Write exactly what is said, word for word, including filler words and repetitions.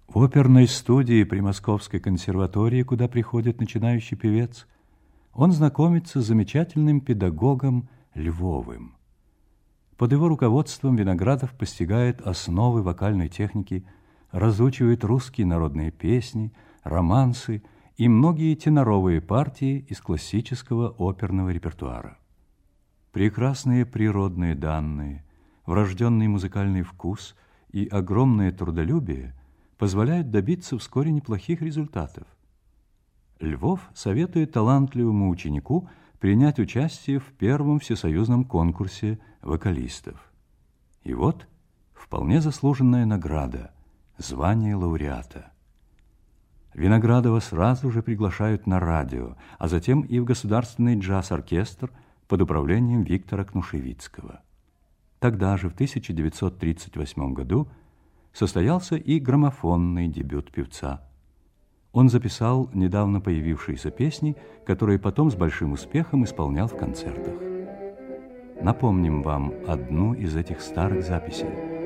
В оперной студии при Московской консерватории, куда приходит начинающий певец, он знакомится с замечательным педагогом Львовым. Под его руководством Виноградов постигает основы вокальной техники, разучивает русские народные песни, романсы и многие теноровые партии из классического оперного репертуара. Прекрасные природные данные, врожденный музыкальный вкус и огромное трудолюбие позволяют добиться вскоре неплохих результатов. Львов советует талантливому ученику принять участие в первом всесоюзном конкурсе вокалистов. И вот вполне заслуженная награда – звание лауреата. Виноградова сразу же приглашают на радио, а затем и в государственный джаз-оркестр под управлением Виктора Кнушевицкого. Тогда же, в тысяча девятьсот тридцать восьмом году, состоялся и граммофонный дебют певца. Он записал недавно появившиеся песни, которые потом с большим успехом исполнял в концертах. Напомним вам одну из этих старых записей.